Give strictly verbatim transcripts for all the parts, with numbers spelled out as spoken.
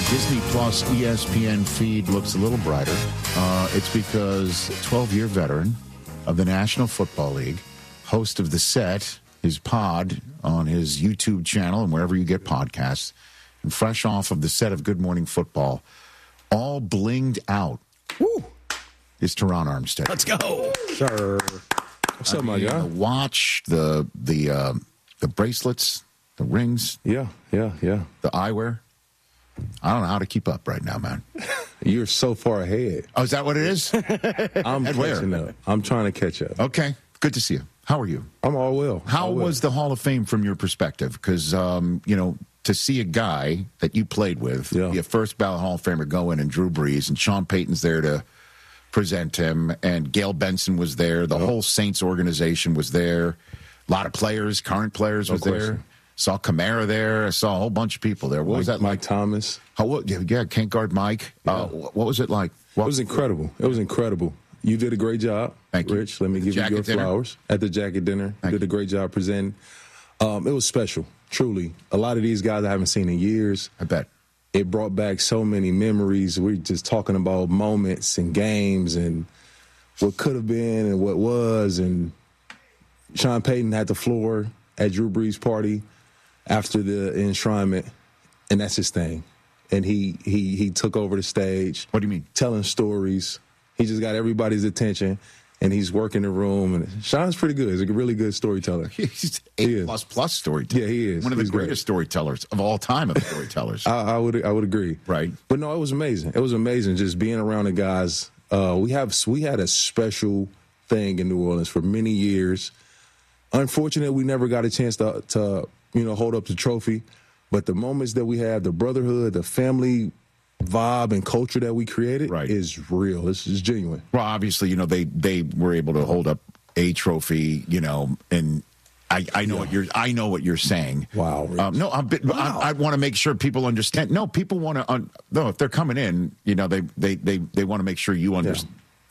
Disney Plus E S P N feed looks a little brighter. Uh, it's because twelve-year veteran of the National Football League, host of The Set, his pod on his YouTube channel and wherever you get podcasts, and fresh off of the set of Good Morning Football, all blinged out, Woo. is Teron Armstead. Let's go. Sure. What's I up, my mean, guy? The watch, the the uh, the bracelets, the rings, Yeah, yeah, yeah. the eyewear. I don't know how to keep up right now, man. You're so far ahead. Oh, is that what it is? I'm And where? catching up. I'm trying to catch up. Okay, good to see you. How are you? I'm all well. How all well. was the Hall of Fame from your perspective? Because, um, you know, to see a guy that you played with, Yeah. be a first ballot Hall of Famer, go in, and Drew Brees, and Sean Payton's there to present him, and Gail Benson was there. The Yeah. whole Saints organization was there. A lot of players, current players, was Of course. there. Saw Kamara there. I saw a whole bunch of people there. What Mike, was that Mike like? Thomas. How, what, yeah, can't guard Mike. Uh, what was it like? What, It was incredible. It was incredible. You did a great job, Thank you. Rich. Let me The give you jacket your dinner? flowers at the jacket dinner. Thank you did a great job presenting. Um, it was special, truly. A lot of these guys I haven't seen in years. I bet. It brought back so many memories. We're just talking about moments and games and what could have been and what was. And Sean Payton had the floor at Drew Brees' party after the enshrinement, and that's his thing. And he he he took over the stage. What do you mean? Telling stories. He just got everybody's attention, and he's working the room. And Sean's pretty good. He's a really good storyteller. He's He A is. plus plus storyteller. Yeah, he is. One of the He's great. greatest storytellers of all time of storytellers. I, I would I would agree. Right. But no, it was amazing. It was amazing just being around the guys. Uh, we have we had a special thing in New Orleans for many years. Unfortunately, we never got a chance to to you know hold up the trophy. But the moments that we had, the brotherhood, the family vibe and culture that we created Right. is real. It's, it's genuine. Well, obviously, you know, they, they were able to hold up a trophy, you know, and I, I know what you're I know what you're saying. Wow, Rich. Um, no, I'm, bit- Wow. I, I want to make sure people understand. No, people want to. Un, no, if they're coming in, you know, they they they, they want to make sure you understand.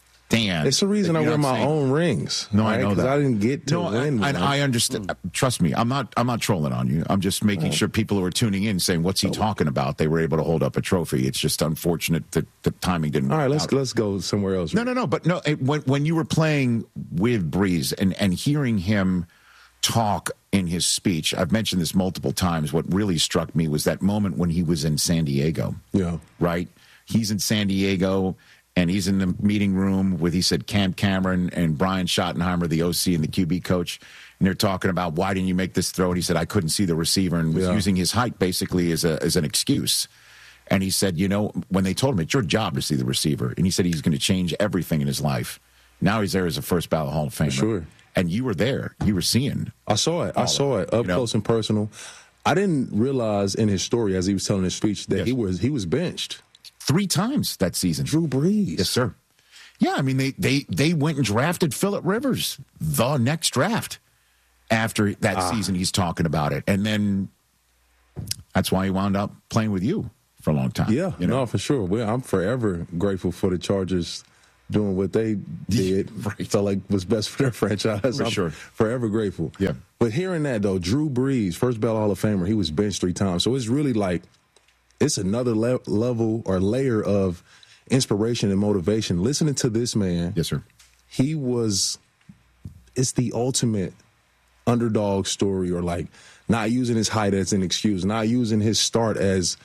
It's the reason that- I you know wear what I'm my saying? own rings. No, right? I know 'Cause that. I didn't get to no, win. I, one. I, I understand. Trust me, I'm not. I'm not trolling on you. I'm just making sure people who are tuning in saying, "What's he talking about?" They were able to hold up a trophy. It's just unfortunate that the timing didn't. All right, work let's out. let's go somewhere else. No, no, no. But no, it, when when you were playing with Breeze and and hearing him talk in his speech, I've mentioned this multiple times. What really struck me was that moment when he was in San Diego. Yeah. Right. He's in San Diego. And he's in the meeting room with, he said, Cam Cameron and Brian Schottenheimer, the O C and the Q B coach. And they're talking about, why didn't you make this throw? And he said, I couldn't see the receiver, and was Yeah. using his height basically as a as an excuse. And he said, you know, when they told him, it's your job to see the receiver. And he said he's going to change everything in his life. Now he's there as a first ballot Hall of Famer. Sure. And you were there. You were seeing. I saw it. I saw it up you know? close and personal. I didn't realize in his story as he was telling his speech that Yes. he was he was benched. Three times that season. Drew Brees. Yes, sir. Yeah, I mean, they, they, they went and drafted Phillip Rivers the next draft after that Ah. season he's talking about it. And then that's why he wound up playing with you for a long time. Yeah, you know? no, for sure. Well, I'm forever grateful for the Chargers doing what they did. Right. Felt like was best for their franchise. For I'm sure. Forever grateful. Yeah. But hearing that, though, Drew Brees, first ballot Hall of Famer, he was benched three times. So it's really like it's another le- level or layer of inspiration and motivation. Listening to this man. Yes, sir. He was, it's the ultimate underdog story, or like not using his height as an excuse, not using his start as,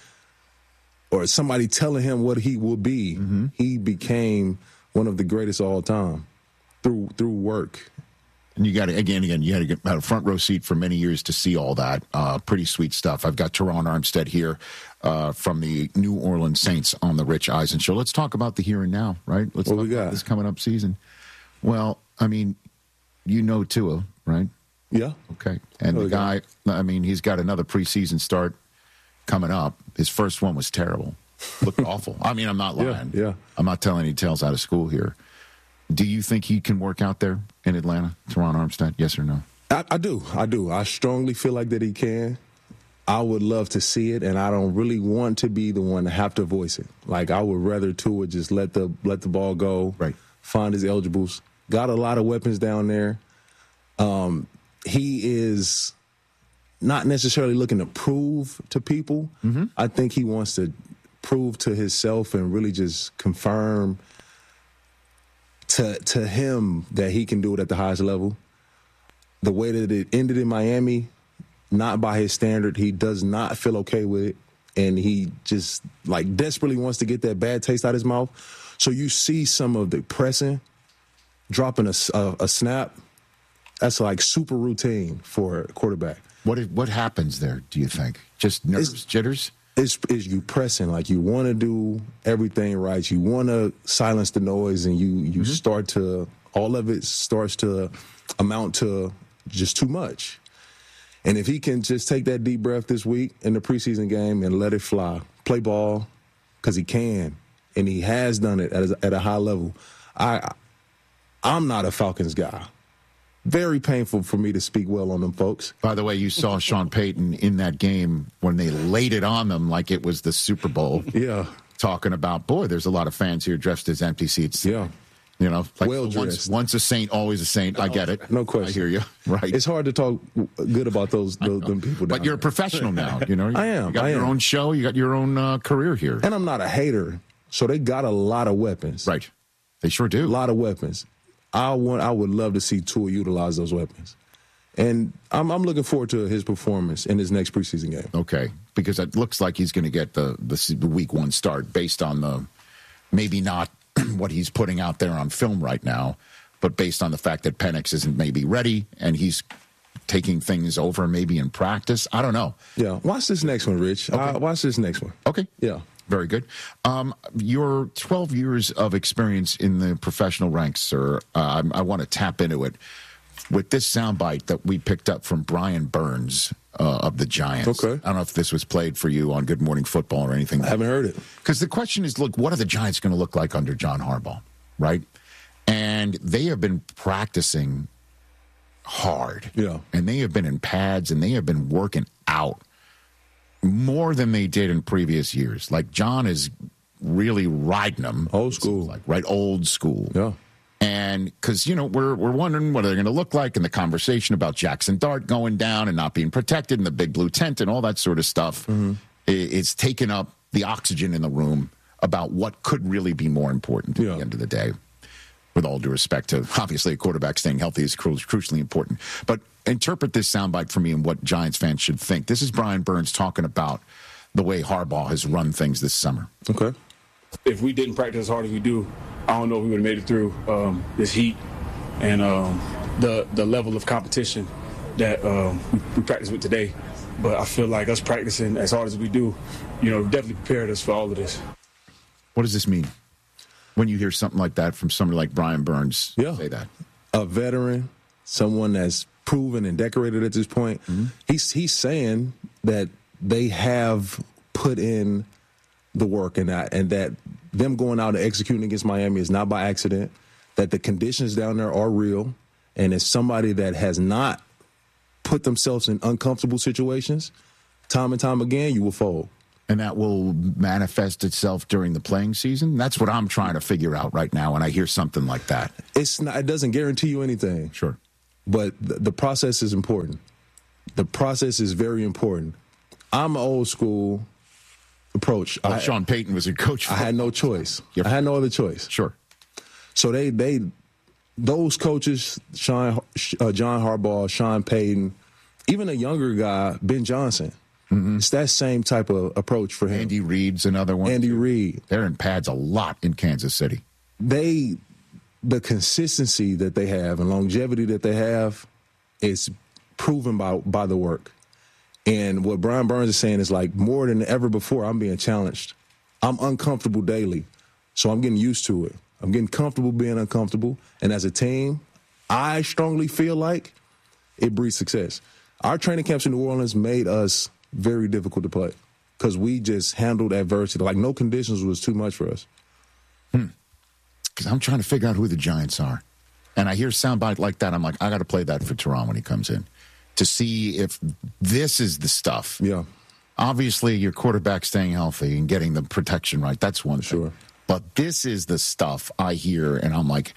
or somebody telling him what he will be. Mm-hmm. He became one of the greatest of all time through through work. And you got to, again, again, you had to get a front row seat for many years to see all that. Uh, pretty sweet stuff. I've got Teron Armstead here uh, from the New Orleans Saints on the Rich Eisen Show. Let's talk about the here and now, right? Let's What talk we got? about this coming up season. Well, I mean, you know Tua, right? Yeah. Okay. And Oh, the guy, I mean, he's got another preseason start coming up. His first one was terrible. Looked awful. I mean, I'm not Yeah, lying. yeah. I'm not telling any tales out of school here. Do you think he can work out there in Atlanta, Teron Armstead? Yes or no? I, I do. I do. I strongly feel like that he can. I would love to see it, and I don't really want to be the one to have to voice it. Like, I would rather Tua just let the let the ball go, Right. find his eligibles. Got a lot of weapons down there. Um, he is not necessarily looking to prove to people. Mm-hmm. I think he wants to prove to himself and really just confirm to to him that he can do it at the highest level. The way that it ended in Miami, not by his standard, he does not feel okay with it. And he just, like, desperately wants to get that bad taste out of his mouth. So you see some of the pressing, dropping a, a, a snap. That's, like, super routine for a quarterback. What what happens there, do you think? Just nerves, it's, jitters? It's, it's you pressing. Like, you want to do everything right. You want to silence the noise, and you, you mm-hmm. start to, all of it starts to amount to just too much. And if he can just take that deep breath this week in the preseason game and let it fly, play ball, because he can, and he has done it at a, at a high level. I, I'm not a Falcons guy. Very painful for me to speak well on them folks. By the way, you saw Sean Payton in that game when they laid it on them like it was the Super Bowl. Yeah. Talking about, boy, there's a lot of fans here dressed as empty seats. Yeah. You know, like well once, once a saint, always a saint. I get it. No question. I hear you. Right. It's hard to talk good about those, those them people. But you're there. a professional now. You know, I am. You got I your am. own show. You got your own uh, career here. And I'm not a hater, so they got a lot of weapons. Right. They sure do. A lot of weapons. I want. I would love to see Tua utilize those weapons, and I'm, I'm looking forward to his performance in his next preseason game. Okay, because it looks like he's going to get the the week one start based on the maybe not what he's putting out there on film right now, but based on the fact that Penix isn't maybe ready and he's taking things over maybe in practice. I don't know. Yeah. Watch this next one, Rich. Okay. Uh, watch this next one. Okay. Yeah. Very good. Um, your twelve years of experience in the professional ranks, sir, uh, I, I want to tap into it with this soundbite that we picked up from Brian Burns uh, of the Giants. Okay. I don't know if this was played for you on Good Morning Football or anything. I haven't heard it. Because the question is, look, what are the Giants going to look like under John Harbaugh, right? And they have been practicing hard. Yeah. And they have been in pads, and they have been working out more than they did in previous years. Like, John is really riding them. Old school. Like, right? Old school. Yeah. And because, you know, we're we're wondering what they're going to look like, and the conversation about Jackson Dart going down and not being protected and the big blue tent and all that sort of stuff, mm-hmm. it's taken up the oxygen in the room about what could really be more important at yeah. the end of the day. With all due respect to, obviously, a quarterback staying healthy is cru- crucially important. But interpret this soundbite for me and what Giants fans should think. This is Brian Burns talking about the way Harbaugh has run things this summer. Okay. If we didn't practice as hard as we do, I don't know if we would have made it through um, this heat and um, the the level of competition that um, we, we practice with today. But I feel like us practicing as hard as we do, you know, definitely prepared us for all of this. What does this mean when you hear something like that from somebody like Brian Burns yeah. say that? A veteran, someone that's proven and decorated at this point, mm-hmm. he's he's saying that they have put in the work and that, and that them going out and executing against Miami is not by accident, that the conditions down there are real, and as somebody that has not put themselves in uncomfortable situations, time and time again, you will fold. And that will manifest itself during the playing season? That's what I'm trying to figure out right now when I hear something like that. It's not, it doesn't guarantee you anything. Sure. But the, the process is important. The process is very important. I'm an old school approach. Oh, I, Sean Payton was a coach. For I had no choice. Yep. I had no other choice. Sure. So they, they, those coaches, Sean, uh, John Harbaugh, Sean Payton, even a younger guy, Ben Johnson, mm-hmm. it's that same type of approach for him. Andy Reid's another one. Andy too. Reid. They're in pads a lot in Kansas City. They, the consistency that they have and longevity that they have is proven by by the work. And what Brian Burns is saying is, like, more than ever before, I'm being challenged. I'm uncomfortable daily, so I'm getting used to it. I'm getting comfortable being uncomfortable. And as a team, I strongly feel like it breeds success. Our training camps in New Orleans made us very difficult to play because we just handled adversity. Like, no conditions was too much for us. Hmm. Because I'm trying to figure out who the Giants are. And I hear a soundbite like that. I'm like, I got to play that for Teron when he comes in to see if this is the stuff. Yeah. Obviously, your quarterback staying healthy and getting the protection right. That's one thing. Sure. But this is the stuff I hear, and I'm like,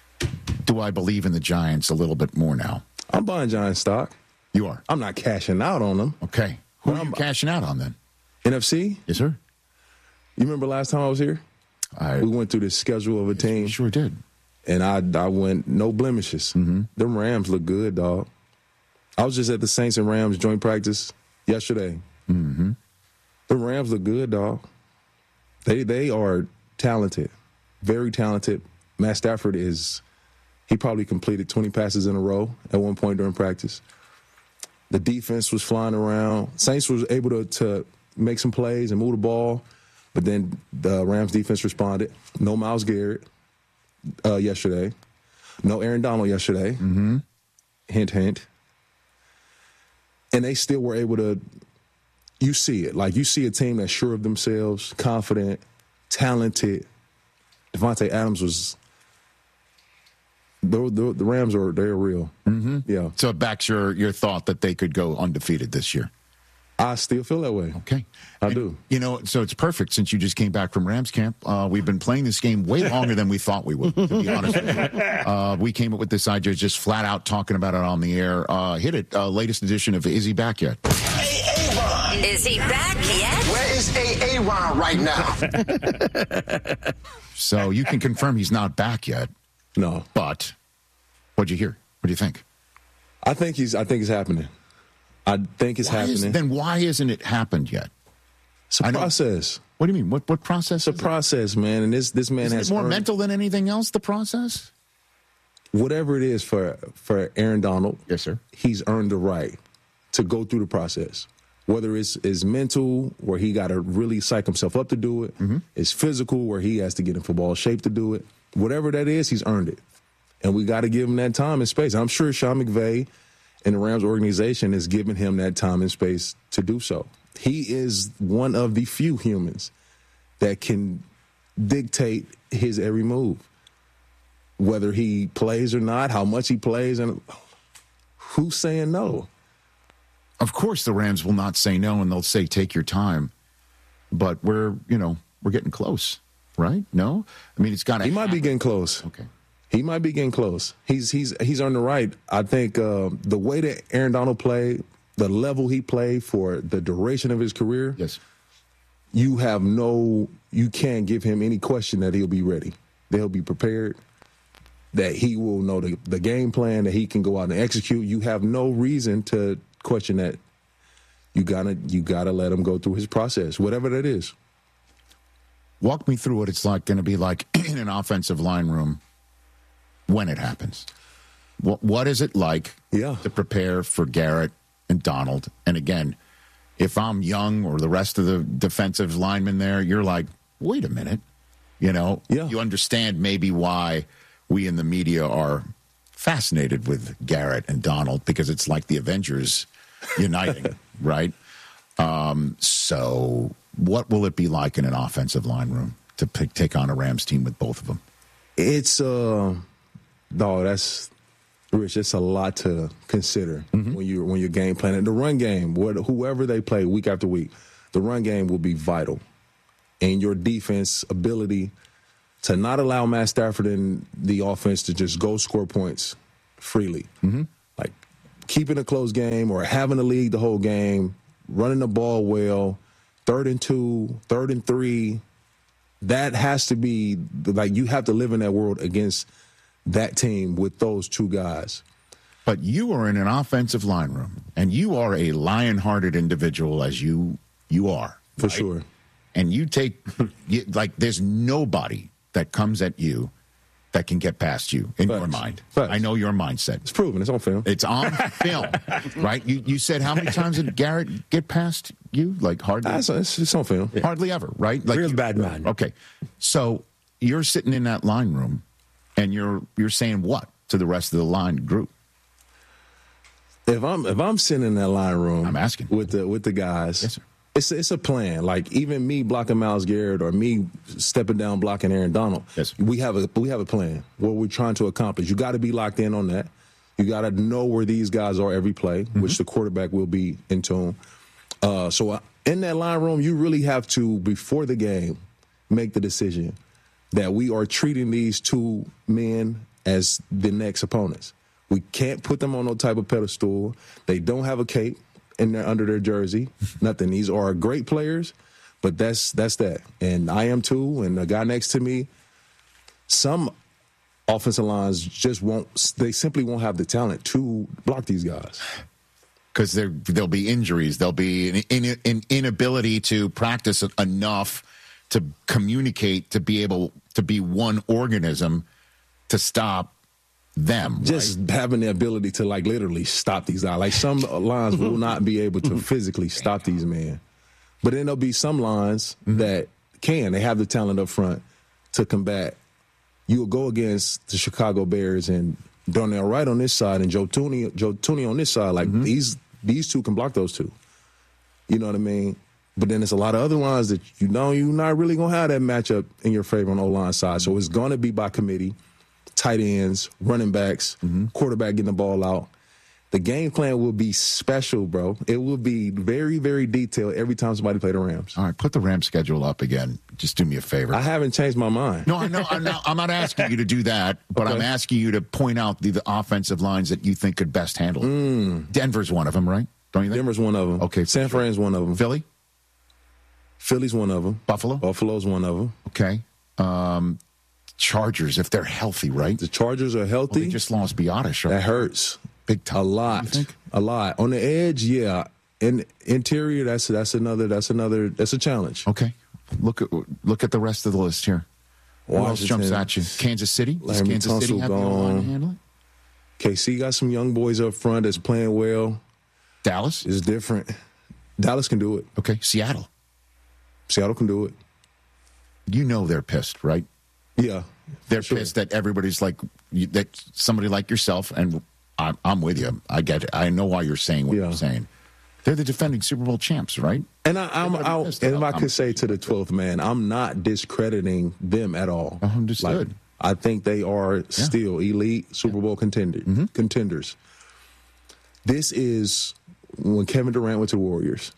do I believe in the Giants a little bit more now? I'm buying Giants stock. You are? I'm not cashing out on them. Okay. Who Well, are you I'm, cashing out on then? N F C? Yes, sir. You remember last time I was here? I, we went through the schedule of a team. Sure did. And I I went no blemishes. Mm-hmm. Them Rams look good, dog. I was just at the Saints and Rams joint practice yesterday. Mm-hmm. The Rams look good, dog. They they are talented, very talented. Matt Stafford is, he probably completed twenty passes in a row at one point during practice. The defense was flying around. Saints was able to, to make some plays and move the ball, but then the Rams defense responded. No Myles Garrett uh, yesterday. No Aaron Donald yesterday. Mm-hmm. Hint, hint. And they still were able to, you see it. Like, you see a team that's sure of themselves, confident, talented. Devontae Adams was, the, the, the Rams are, they're real. Mm-hmm. Yeah. So it backs your, your thought that they could go undefeated this year. I still feel that way. Okay. I and, do. You know, so it's perfect since you just came back from Rams camp. Uh, we've been playing this game way longer than we thought we would, to be honest with you. Uh, we came up with this idea just flat out talking about it on the air. Uh, hit it. Uh, latest edition of Is He Back Yet? A-A-Ron. Is he back yet? Where is A-A-Ron right now? So you can confirm he's not back yet. No. But what'd you hear? What do you think? I think he's, I think it's happening. I think it's why happening. Is, then why hasn't it happened yet? It's a process. What do you mean? What what process? It's a process, it? man. And this this man Isn't has it more earned, mental than anything else. The process. Whatever it is for for Aaron Donald, yes, sir. He's earned the right to go through the process. Whether it's is mental, where he got to really psych himself up to do it, mm-hmm. it's physical, where he has to get in football shape to do it. Whatever that is, he's earned it, and we got to give him that time and space. I'm sure Sean McVay and the Rams organization is giving him that time and space to do so. He is one of the few humans that can dictate his every move, whether he plays or not, how much he plays, and who's saying no? Of course, the Rams will not say no, and they'll say take your time. But we're, you know, we're getting close, right? No, I mean it's got to. He might be getting close. Okay. He might be getting close. He's he's he's on the right. I think uh, the way that Aaron Donald played, the level he played for the duration of his career, yes, you have no, you can't give him any question that he'll be ready, that he'll be prepared, that he will know the, the game plan, that he can go out and execute. You have no reason to question that. You gotta you gotta let him go through his process, whatever that is. Walk me through what it's like going to be like in an offensive line room when it happens. What, what is it like yeah. to prepare for Garrett and Donald? And again, if I'm Young or the rest of the defensive linemen there, you're like, wait a minute. You know, yeah. you understand maybe why we in the media are fascinated with Garrett and Donald, because it's like the Avengers uniting, right? Um, so what will it be like in an offensive line room to pick, take on a Rams team with both of them? It's, uh, no, that's, Rich, it's a lot to consider mm-hmm. when you're when you're game planning. The run game, what, whoever they play week after week, the run game will be vital. And your defense ability to not allow Matt Stafford and the offense to just go score points freely. Mm-hmm. Like keeping a close game or having the lead the whole game, running the ball well, third and two, third and three. That has to be, like, you have to live in that world against that team with those two guys. But you are in an offensive line room, and you are a lion-hearted individual as you you are. For right? sure. And you take, you, like, there's nobody that comes at you that can get past you in Facts. your mind. Facts. I know your mindset. It's proven. It's on film. It's on film, right? You you said how many times did Garrett get past you? Like hardly? It's, it's, it's on film. Hardly ever, right? Like Real you, bad man. Okay. So you're sitting in that line room, and you're you're saying what to the rest of the line group? If I'm if I'm sitting in that line room, I'm asking with the with the guys. Yes, sir. It's it's a plan. Like even me blocking Myles Garrett or me stepping down blocking Aaron Donald. Yes. We have a we have a plan. What we're trying to accomplish. You got to be locked in on that. You got to know where these guys are every play, mm-hmm. which the quarterback will be in tune. Uh, so in that line room, you really have to, before the game, make the decision that we are treating these two men as the next opponents. We can't put them on no type of pedestal. They don't have a cape in their, under their jersey. Nothing. These are great players, But that's that's that. And I am too, and the guy next to me, some offensive lines just won't, they simply won't have the talent to block these guys. Because there'll be injuries. There'll be an, in, an inability to practice enough to communicate, to be able to be one organism to stop them. Just right? having the ability to, like, literally stop these guys. Like, some lines will not be able to physically stop these men. But then there'll be some lines mm-hmm. that can. They have the talent up front to combat. You'll go against the Chicago Bears and Darnell Wright on this side and Joe Thuney, Joe Thuney on this side. Like, mm-hmm. these these two can block those two. You know what I mean? But then there's a lot of other lines that you know you're not really going to have that matchup in your favor on O-line side. So it's going to be by committee, tight ends, running backs, mm-hmm. quarterback getting the ball out. The game plan will be special, bro. It will be very, very detailed every time somebody play the Rams. All right, put the Rams schedule up again. Just do me a favor. I haven't changed my mind. No, I know. I'm not, I'm not asking you to do that, but okay. I'm asking you to point out the, the offensive lines that you think could best handle it. Mm. Denver's one of them, right? Don't you think? Denver's one of them. Okay. San Fran's one of them. Philly? Philly's one of them. Buffalo? Buffalo's one of them. Okay. Um, Chargers, if they're healthy, right? The Chargers are healthy. Well, they just lost Biotish, right? That hurts. Big time. A lot. A lot. On the edge, yeah. In interior, that's that's another that's another that's a challenge. Okay. Look at look at the rest of the list here. Who else jumps at you? Kansas City? Does Larry Kansas Tunsil City have the line to handle it? K C got some young boys up front that's playing well. Dallas? Is different. Dallas can do it. Okay. Seattle? Seattle can do it. You know they're pissed, right? Yeah. They're sure. pissed that everybody's like, that somebody like yourself, and I'm, I'm with you. I get it. I know why you're saying what yeah. you're saying. They're the defending Super Bowl champs, right? And I, I'm out. And if I could say to the twelfth man, I'm not discrediting them at all. Understood. Like, I think they are yeah. still elite Super Bowl contender, mm-hmm. contenders. This is when Kevin Durant went to the Warriors.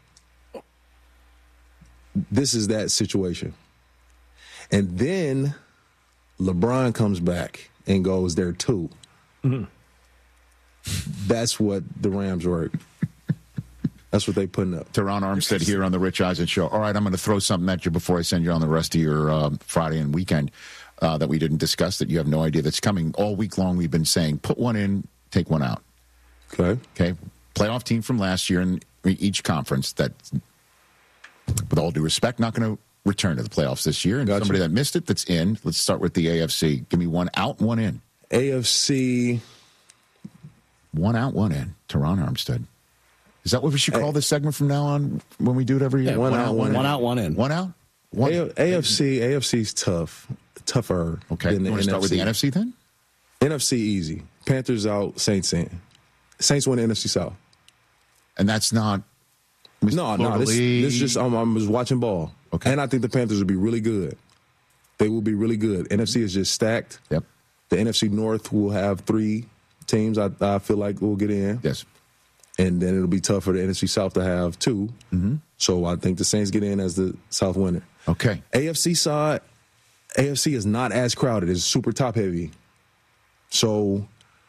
This is that situation. And then LeBron comes back and goes there too. Mm-hmm. That's what the Rams were. That's what they putting up. Teron Armstead here on the Rich Eisen Show. All right, I'm going to throw something at you before I send you on the rest of your uh, Friday and weekend uh, that we didn't discuss, that you have no idea that's coming. All week long we've been saying, put one in, take one out. Okay. Okay. Playoff team from last year in each conference that, with all due respect, not going to return to the playoffs this year. And gotcha. Somebody that missed it that's in. Let's start with the A F C. Give me one out, one in. A F C. One out, one in. Teron Armstead. Is that what we should call this segment from now on when we do it every year? Yeah, one, one out, one, one out, one in. One out? One A- AFC, A F C's tough. Tougher. Okay. Than the you want to start with the N F C then? N F C easy. Panthers out, Saints in. Saints win the N F C South. And that's not. Mister No, no. This, this is just, um, I'm just watching ball. Okay. And I think the Panthers will be really good. They will be really good. N F C is just stacked. Yep. The N F C North will have three teams I, I feel like will get in. Yes. And then it'll be tough for the N F C South to have two. Mm-hmm. So I think the Saints get in as the South winner. Okay. A F C side, A F C is not as crowded. It's super top heavy. So,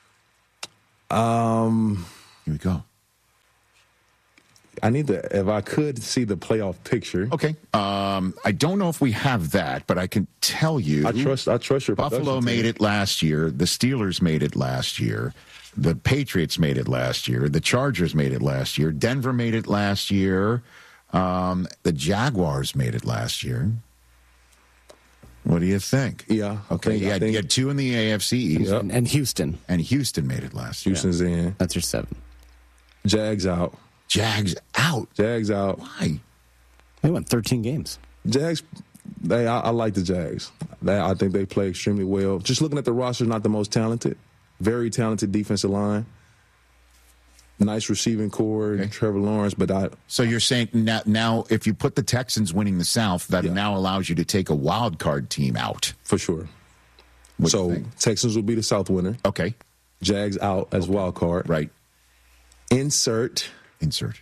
um, here we go. I need to, if I could see the playoff picture. Okay. Um, I don't know if we have that, but I can tell you. I trust. I trust your Buffalo made it last year. The Steelers made it last year. The Patriots made it last year. The Chargers made it last year. Denver made it last year. Um, the Jaguars made it last year. What do you think? Yeah. Okay. Think, you, had, think, you had two in the A F C East. Yep. And Houston. And Houston made it last year. Houston's in. That's your seven. Jags out. Jags out. Jags out. Why? They won thirteen games. Jags, they, I, I like the Jags. They, I think they play extremely well. Just looking at the roster, not the most talented. Very talented defensive line. Nice receiving core, okay. Trevor Lawrence, but I. So you're saying now, now if you put the Texans winning the South, that yeah. now allows you to take a wild card team out. For sure. What so Texans will be the South winner. Okay. Jags out as okay. wild card. Right. Insert. Insert.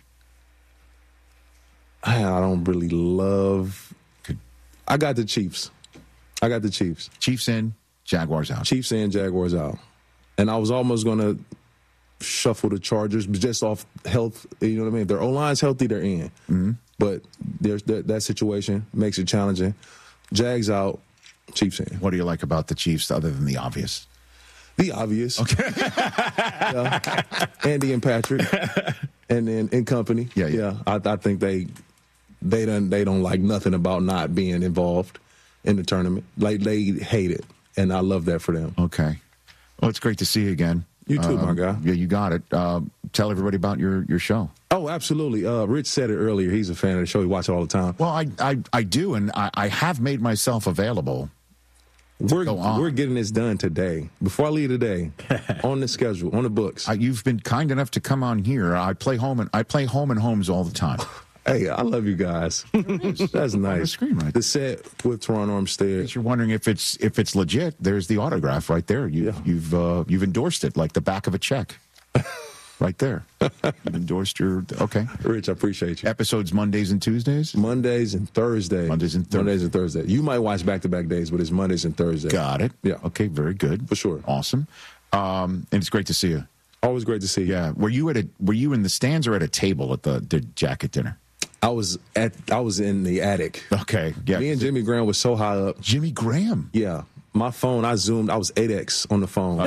I don't really love. Could. I got the Chiefs. I got the Chiefs. Chiefs in, Jaguars out. Chiefs in, Jaguars out. And I was almost going to shuffle the Chargers, but just off health, you know what I mean? If their O-line's healthy, they're in. Mm-hmm. But there's that, that situation makes it challenging. Jags out, Chiefs in. What do you like about the Chiefs other than the obvious? The obvious. Okay. yeah. Andy and Patrick, and then in company. Yeah, yeah. yeah I, I think they they don't they don't like nothing about not being involved in the tournament. Like they hate it, and I love that for them. Okay. Well, it's great to see you again. You too, um, my guy. Yeah, you got it. Uh, tell everybody about your, your show. Oh, absolutely. Uh, Rich said it earlier. He's a fan of the show. He watches it all the time. Well, I I, I do, and I, I have made myself available. We're we're getting this done today. Before I leave today, on the schedule, on the books. Uh, you've been kind enough to come on here. I play home and I play home and homes all the time. Hey, I love you guys. That's nice. On the screen, right? The set with Teron Armstead. You're wondering if it's if it's legit. There's the autograph right there. You, Yeah. You've uh, you've endorsed it like the back of a check, right there. You've endorsed your okay. Rich, I appreciate you. Episodes Mondays and Tuesdays. Mondays and Thursdays. Mondays and Thursdays. Mondays and Thursdays. You might watch back-to-back days, but it's Mondays and Thursdays. Got it. Yeah. Okay. Very good. For sure. Awesome. Um, and it's great to see you. Always great to see you. Yeah. Were you at a Were you in the stands or at a table at the, the jacket dinner? I was at. I was in the attic. Okay. Yeah. Me and Jimmy Graham was so high up. Jimmy Graham. Yeah. My phone, I zoomed. I was eight X on the phone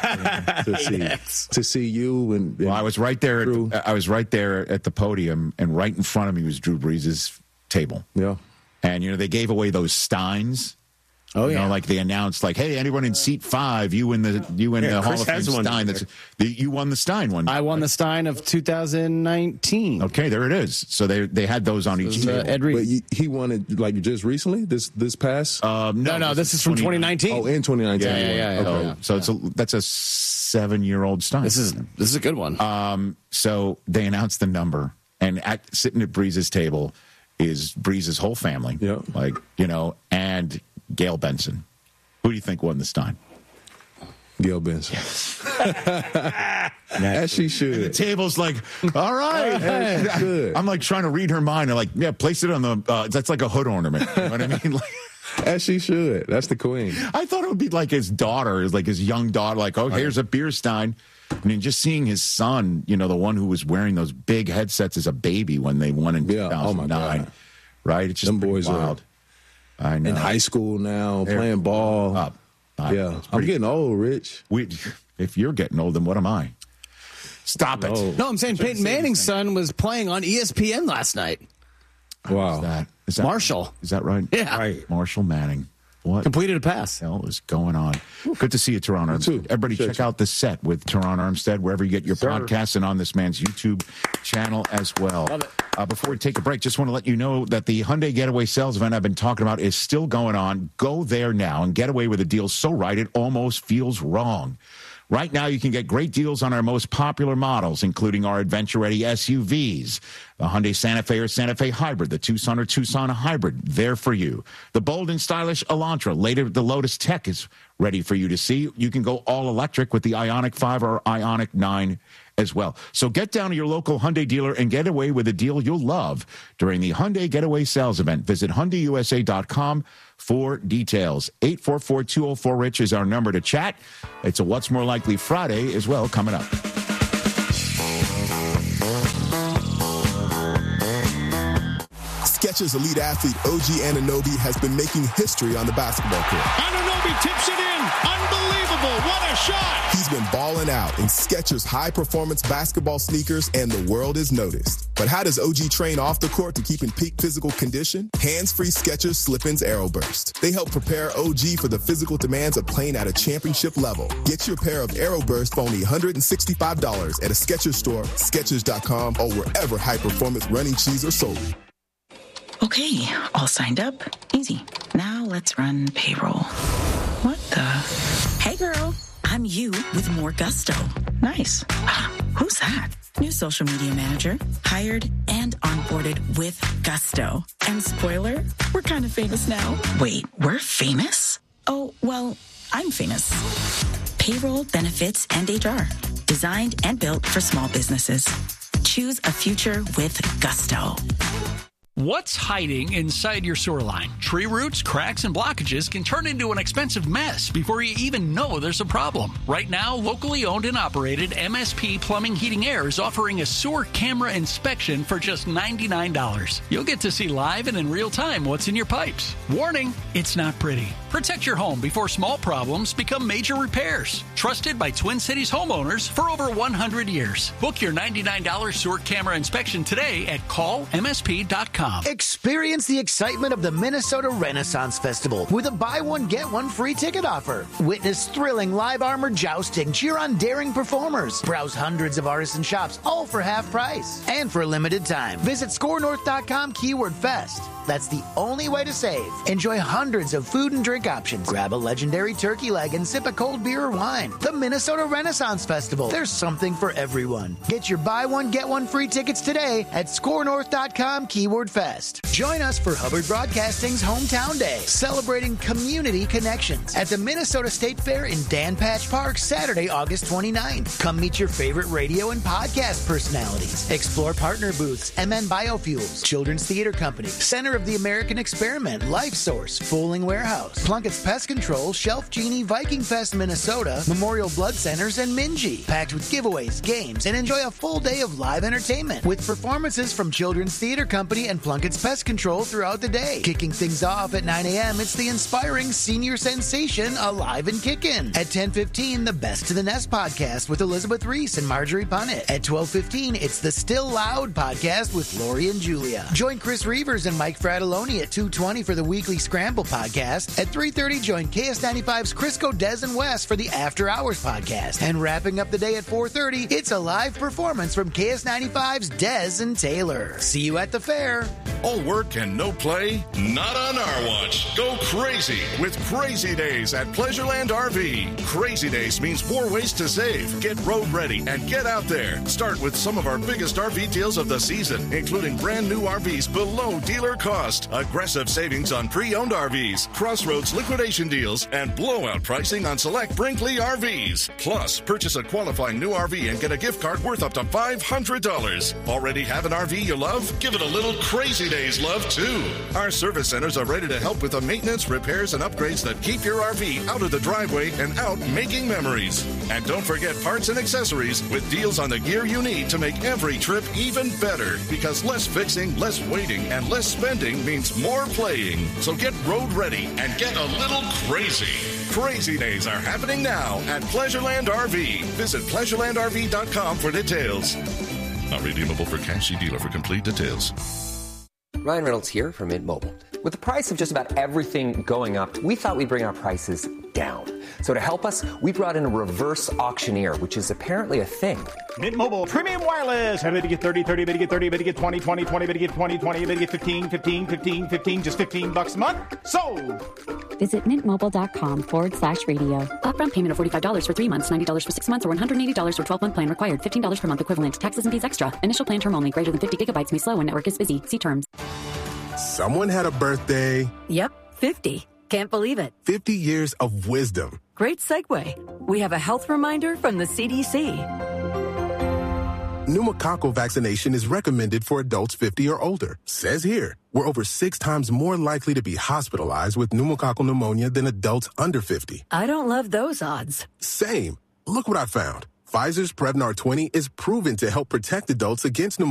to see to see you and. and Well, I was right there. Drew. At, I was right there at the podium, and right in front of me was Drew Brees' table. Yeah. And you know they gave away those steins. Oh, you yeah. know, like they announced, like, "Hey, anyone in seat five, you win the you win Yeah, the Hall Chris of Fame has one Stein. there. That's the, you won the Stein one. I won the Stein of two thousand nineteen. Okay, there it is. So they they had those on It each was, uh, table. Ed Reed. But you, he won it like just recently. This this past. Um, no, no, this is from twenty nineteen. oh, in twenty nineteen. Yeah, yeah, yeah, yeah. So, Okay. so it's a, that's a seven year old Stein. This is this is a good one. Um, so they announced the number, and at sitting at Breeze's table is Breeze's whole family. Yeah. Like, you know, and Gail Benson. Who do you think won the Stein? Gail Benson. As she should. The table's like, all right. As she should. I'm like trying to read her mind. I'm like, yeah, place it on the, uh, that's like a hood ornament. You know what I mean? Like, As she should. That's the queen. I thought it would be like his daughter, like his young daughter, like, oh, here's a beer Stein. I mean, just seeing his son, you know, the one who was wearing those big headsets as a baby when they won in Yeah. two thousand nine, Oh, my God. right? It's just Them pretty boys are wild. I know. In high school now, They're playing ball. Up. Uh, Yeah. it's I'm pretty- getting old, Rich. we, if you're getting old, then what am I? Stop it. No. no, I'm saying Peyton Manning's son was playing on E S P N last night. Wow. Is that, is that Marshall. Is that right? Yeah. Right. Marshall Manning. What Completed a pass. the hell is going on? Good to see you, Teron Armstead. too. Everybody Appreciate check you. out The Set with Teron Armstead, wherever you get your Sir. podcasts, and on this man's YouTube channel as well. Love it. Uh, before we take a break, just want to let you know that the Hyundai Getaway Sales event I've been talking about is still going on. Go there now and get away with a deal so right it almost feels wrong. Right now, you can get great deals on our most popular models, including our adventure-ready S U Vs, the Hyundai Santa Fe or Santa Fe Hybrid, the Tucson or Tucson Hybrid, there for you. The bold and stylish Elantra, later the Lotus Tech is ready for you to see. You can go all-electric with the Ioniq five or Ioniq nine as well. So get down to your local Hyundai dealer and get away with a deal you'll love during the Hyundai Getaway Sales event. Visit Hyundai U S A dot com for details. eight four four, two oh four, RICH is our number to chat. It's a What's More Likely Friday as well coming up. Skechers elite athlete O G Anunoby has been making history on the basketball court. Anunoby tips it in. Unbelievable. What a shot. He's been balling out in Skechers high-performance basketball sneakers, and the world has noticed. But how does O G train off the court to keep in peak physical condition? Hands-free Skechers Slip-ins Aeroburst. They help prepare O G for the physical demands of playing at a championship level. Get your pair of Aeroburst for only one hundred sixty-five dollars at a Skechers store, Skechers dot com, or wherever high-performance running shoes are sold. Okay, all signed up. Easy. Now let's run payroll. What the? Hey, girl. I'm you with more gusto. Nice. Ah, who's that? New social media manager. Hired and onboarded with gusto. And spoiler, we're kind of famous now. Wait, we're famous? Oh, well, I'm famous. Payroll, benefits, and H R. Designed and built for small businesses. Choose a future with gusto. What's hiding inside your sewer line? Tree roots, cracks, and blockages can turn into an expensive mess before you even know there's a problem. Right now, locally owned and operated M S P Plumbing Heating Air is offering a sewer camera inspection for just ninety-nine dollars. You'll get to see live and in real time what's in your pipes. Warning, it's not pretty. Protect your home before small problems become major repairs. Trusted by Twin Cities homeowners for over one hundred years. Book your ninety-nine dollars sewer camera inspection today at call M S P dot com. Experience the excitement of the Minnesota Renaissance Festival with a buy one, get one free ticket offer. Witness thrilling live armor jousting, cheer on daring performers, browse hundreds of artisan shops, all for half price. And for a limited time, visit score north dot com keyword fest. That's the only way to save. Enjoy hundreds of food and drink options. Grab a legendary turkey leg and sip a cold beer or wine. The Minnesota Renaissance Festival. There's something for everyone. Get your buy one, get one free tickets today at score north dot com keyword fest. Join us for Hubbard Broadcasting's Hometown Day, celebrating community connections at the Minnesota State Fair in Dan Patch Park, Saturday, August twenty-ninth. Come meet your favorite radio and podcast personalities. Explore partner booths, M N Biofuels, Children's Theater Company, Center of the American Experiment, Life Source, Fooling Warehouse, Plunkett's Pest Control, Shelf Genie, Viking Fest, Minnesota, Memorial Blood Centers, and Minji. Packed with giveaways, games, and enjoy a full day of live entertainment with performances from Children's Theater Company and Plunkett's Pest Control throughout the day. Kicking things off at nine a.m., it's the inspiring senior sensation Alive and Kickin'. At ten fifteen, the Best to the Nest podcast with Elizabeth Reese and Marjorie Punnett. At twelve fifteen, it's the Still Loud podcast with Lori and Julia. Join Chris Reavers and Mike Fratelloni at two twenty for the Weekly Scramble podcast. At three thirty, join K S ninety-five's Crisco, Des, and Wes for the After Hours podcast. And wrapping up the day at four thirty, it's a live performance from K S ninety-five's Des and Taylor. See you at the fair. All work and no play? Not on our watch. Go crazy with Crazy Days at Pleasureland R V. Crazy Days means more ways to save. Get road ready and get out there. Start with some of our biggest R V deals of the season, including brand new R Vs below dealer cost, aggressive savings on pre-owned R Vs, Crossroads liquidation deals, and blowout pricing on select Brinkley R Vs. Plus, purchase a qualifying new R V and get a gift card worth up to five hundred dollars. Already have an R V you love? Give it a little Crazy Days love, too. Our service centers are ready to help with the maintenance, repairs, and upgrades that keep your R V out of the driveway and out making memories. And don't forget parts and accessories with deals on the gear you need to make every trip even better. Because less fixing, less waiting, and less spending means more playing. So get road ready and get a little crazy. Crazy Days are happening now at Pleasureland R V. Visit pleasureland r v dot com for details. Not redeemable for cash. See dealer for complete details. Ryan Reynolds here from Mint Mobile. With the price of just about everything going up, we thought we'd bring our prices down. So to help us, we brought in a reverse auctioneer, which is apparently a thing. Mint Mobile Premium Wireless. How to get thirty, thirty, how to get thirty, how to get twenty, twenty, twenty, how to get twenty, twenty, how to get fifteen, fifteen, fifteen, fifteen, just fifteen bucks a month? Sold! Visit mintmobile.com forward slash radio. Upfront payment of forty-five dollars for three months, ninety dollars for six months, or one hundred eighty dollars for twelve-month plan required. fifteen dollars per month equivalent. Taxes and fees extra. Initial plan term only. Greater than fifty gigabytes may slow when network is busy. See terms. Someone had a birthday. Yep, fifty. Can't believe it. fifty years of wisdom. Great segue. We have a health reminder from the C D C. Pneumococcal vaccination is recommended for adults fifty or older. Says here, we're over six times more likely to be hospitalized with pneumococcal pneumonia than adults under fifty. I don't love those odds. Same. Look what I found. Pfizer's Prevnar twenty is proven to help protect adults against pneumonia.